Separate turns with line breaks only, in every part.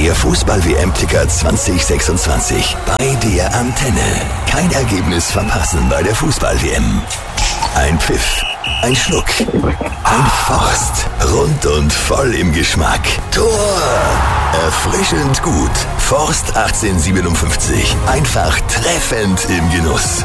Der Fußball-WM-Ticker 2026 bei der Antenne. Kein Ergebnis verpassen bei der Fußball-WM. Ein Pfiff, ein Schluck, ein Forst. Rund und voll im Geschmack. Tor! Erfrischend gut. Forst 1857. Einfach treffend im Genuss.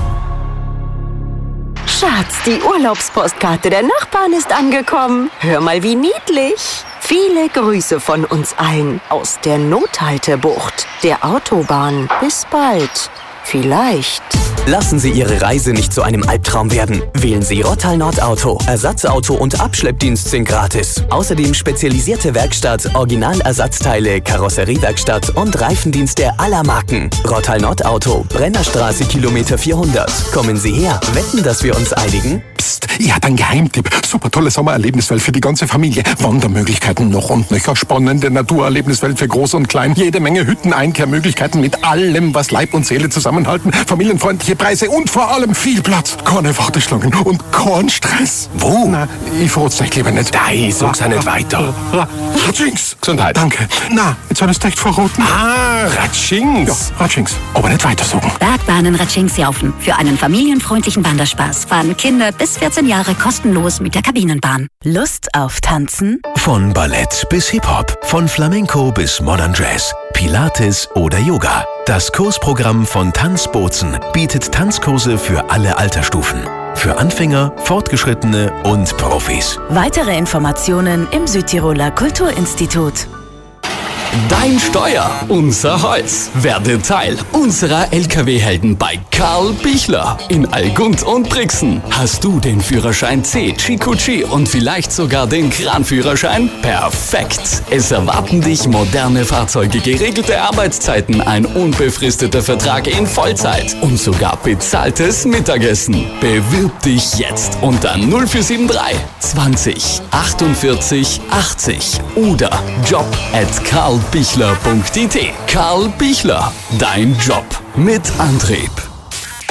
Schatz, die Urlaubspostkarte der Nachbarn ist angekommen. Hör mal, wie niedlich. Viele Grüße von uns allen aus der Nothaltebucht, der Autobahn. Bis bald. Vielleicht.
Lassen Sie Ihre Reise nicht zu einem Albtraum werden. Wählen Sie Rottal Nordauto. Ersatzauto und Abschleppdienst sind gratis. Außerdem spezialisierte Werkstatt, Originalersatzteile, Karosseriewerkstatt und Reifendienste aller Marken. Rottal Nordauto, Brennerstraße, Kilometer 400. Kommen Sie her. Wetten, dass wir uns einigen?
Psst, ich hatte einen Geheimtipp. Super tolle Sommererlebniswelt für die ganze Familie. Wandermöglichkeiten noch und nöcher. Spannende Naturerlebniswelt für Groß und Klein. Jede Menge Hütten, Einkehrmöglichkeiten mit allem, was Leib und Seele zusammenhalten. Familienfreundliche Preise und vor allem viel Platz. Keine Warteschlangen und kein Stress.
Wo?
Na, ich verrat's euch lieber nicht.
Nein, sag's auch nicht weiter.
Ratschings.
Gesundheit.
Danke. Na, jetzt hab ich's echt verraten.
Ratschings.
Ja, Ratschings. Aber nicht weiter sagen.
Bergbahnen Ratschings-Jaufen. Für einen familienfreundlichen Wanderspaß fahren Kinder bis 14 Jahre kostenlos mit der Kabinenbahn.
Lust auf Tanzen?
Von Ballett bis Hip-Hop, von Flamenco bis Modern Jazz, Pilates oder Yoga. Das Kursprogramm von Tanz Bozen bietet Tanzkurse für alle Altersstufen. Für Anfänger, Fortgeschrittene und Profis.
Weitere Informationen im Südtiroler Kulturinstitut.
Dein Steuer, unser Holz. Werde Teil unserer LKW-Helden bei Karl Bichler in Allgund und Brixen. Hast du den Führerschein C, Chikuchi und vielleicht sogar den Kranführerschein? Perfekt! Es erwarten dich moderne Fahrzeuge, geregelte Arbeitszeiten, ein unbefristeter Vertrag in Vollzeit und sogar bezahltes Mittagessen. Bewirb dich jetzt unter 0473 20 48 80 oder job@karlbichler.it. Karl Bichler, dein Job mit Antrieb.